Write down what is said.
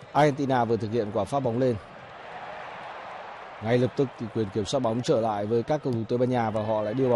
Argentina vừa thực hiện quả phát bóng lên. Ngay lập tức thì quyền kiểm soát bóng trở lại với các cầu thủ Tây Ban Nha và họ lại đưa bóng